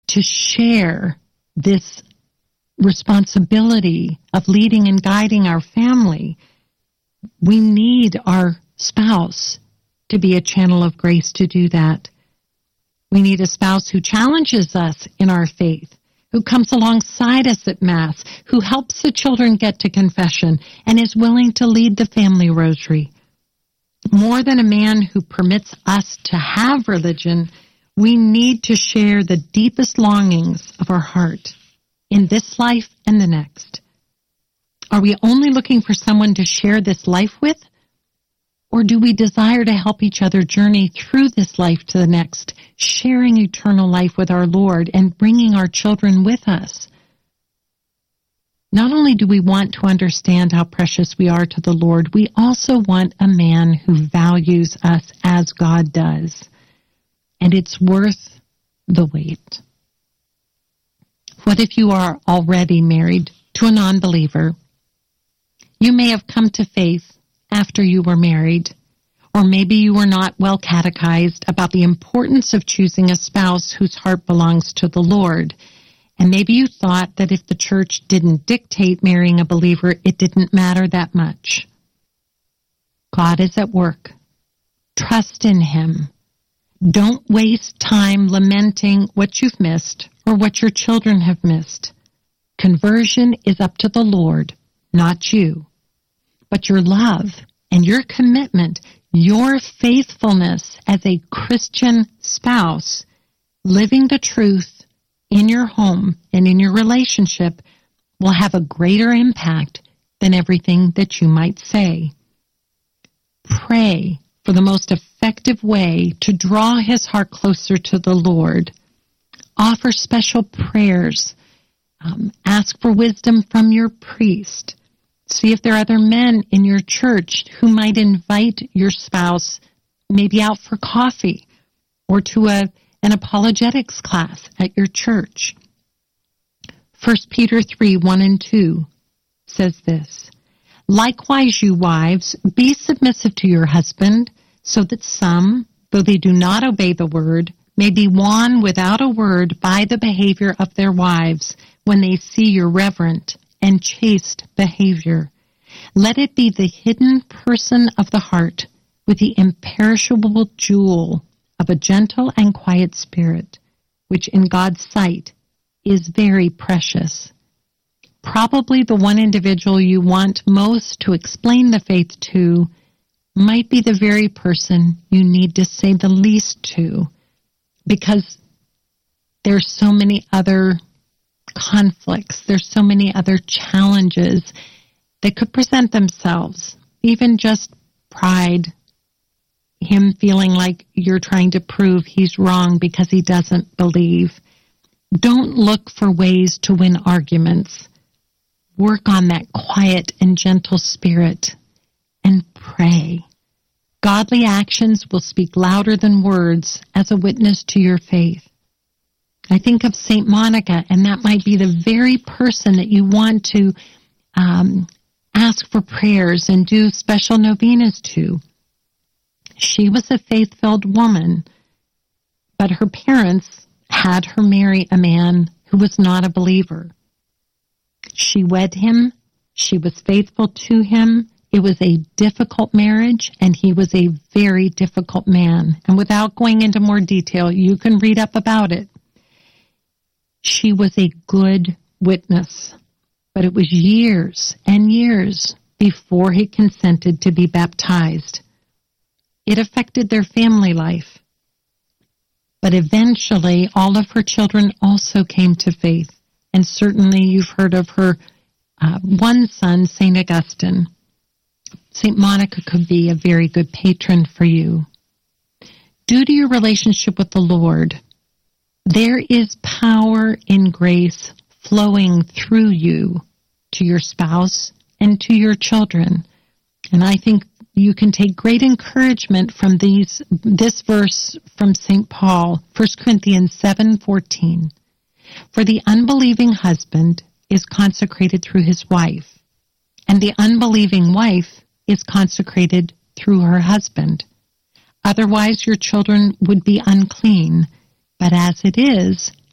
to share this responsibility of leading and guiding our family, we need our spouse to be a channel of grace to do that. We need a spouse who challenges us in our faith, who comes alongside us at Mass, who helps the children get to confession, and is willing to lead the family rosary. More than a man who permits us to have religion, we need to share the deepest longings of our heart in this life and the next. Are we only looking for someone to share this life with? Or do we desire to help each other journey through this life to the next, sharing eternal life with our Lord and bringing our children with us? Not only do we want to understand how precious we are to the Lord, we also want a man who values us as God does. And it's worth the wait. What if you are already married to a non-believer? You may have come to faith after you were married, or maybe you were not well catechized about the importance of choosing a spouse whose heart belongs to the Lord. And maybe you thought that if the church didn't dictate marrying a believer, it didn't matter that much. God is at work. Trust in Him. Don't waste time lamenting what you've missed or what your children have missed. Conversion is up to the Lord, not you. But your love and your commitment, your faithfulness as a Christian spouse, living the truth in your home and in your relationship, will have a greater impact than everything that you might say. Pray for the most effective way to draw his heart closer to the Lord. Offer special prayers. Ask for wisdom from your priest. See if there are other men in your church who might invite your spouse maybe out for coffee or to an apologetics class at your church. 1 Peter 3:1-2 says this, "Likewise, you wives, be submissive to your husband, so that some, though they do not obey the word, may be won without a word by the behavior of their wives when they see your reverent and chaste behavior. Let it be the hidden person of the heart with the imperishable jewel of a gentle and quiet spirit, which in God's sight is very precious." Probably the one individual you want most to explain the faith to might be the very person you need to say the least to, because there's so many other conflicts, there's so many other challenges that could present themselves, even just pride, him feeling like you're trying to prove he's wrong because he doesn't believe. Don't look for ways to win arguments. Work on that quiet and gentle spirit and pray. Godly actions will speak louder than words as a witness to your faith. I think of St. Monica, and that might be the very person that you want to ask for prayers and do special novenas to. She was a faith-filled woman, but her parents had her marry a man who was not a believer. She wed him. She was faithful to him. It was a difficult marriage, and he was a very difficult man. And without going into more detail, you can read up about it. She was a good witness, but it was years and years before he consented to be baptized. It affected their family life. But eventually, all of her children also came to faith. And certainly you've heard of her one son, St. Augustine. St. Monica could be a very good patron for you. Due to your relationship with the Lord, there is power in grace flowing through you to your spouse and to your children. And I think you can take great encouragement from this verse from St. Paul, 1 Corinthians 7:14. "For the unbelieving husband is consecrated through his wife, and the unbelieving wife is consecrated through her husband. Otherwise your children would be unclean, but as it is,